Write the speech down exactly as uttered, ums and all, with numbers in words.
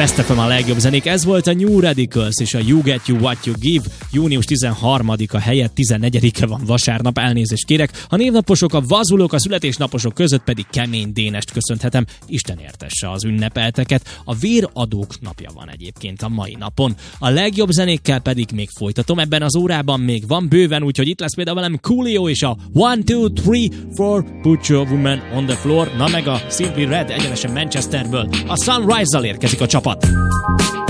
Best ef em a legjobb zenék, ez volt a New Radicals és a You Get You What You Give. Június tizenharmadika helyett tizennegyedike van vasárnap, elnézést kérek. A névnaposok, a vazulók, a születésnaposok között pedig Kemény Dénest köszönhetem. Isten értesse az ünnepelteket. A véradók napja van egyébként a mai napon. A legjobb zenékkel pedig még folytatom. Ebben az órában még van bőven, úgyhogy itt lesz például velem Coolio és a one, two, three, four, put your woman on the floor. Na meg a Simply Red egyenesen Manchesterből. A Sunrise-zal érkezik a csapat.